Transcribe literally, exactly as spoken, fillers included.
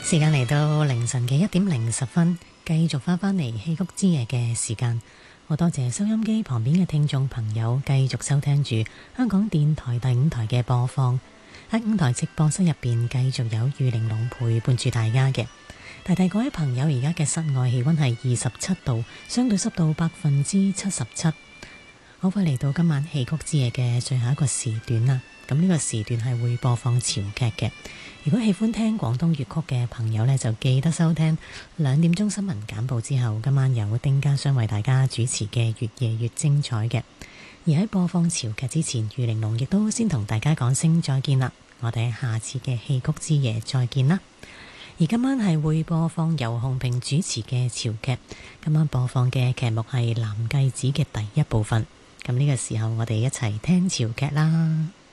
時間嚟到凌晨嘅一點零十分，繼續翻返嚟戲曲之夜嘅時間。好多謝收音機旁邊嘅聽眾朋友繼續收聽住香港電台第五台嘅播放。喺五台直播室入邊繼續有玉玲瓏陪伴住大家嘅。提提各位朋友，而家嘅室外氣溫係二十七度，相對濕度百分之七十七。好快嚟到今晚戲曲之夜嘅最後一個時段啦。咁呢個時段係會播放潮劇嘅。如果喜歡聽廣東粵曲嘅朋友呢，就記得收聽兩點鐘新聞簡報之後，今晚由丁家雙為大家主持嘅《越夜越精彩》嘅。而喺播放潮劇之前，玉玲瓏亦都先同大家講聲再見啦。我哋喺下次嘅戲曲之夜再見啦。而今晚係會播放由洪平主持嘅潮劇，今晚播放嘅劇目係《藍繼子》嘅第一部分。咁呢個時候，我哋一齊聽潮劇啦。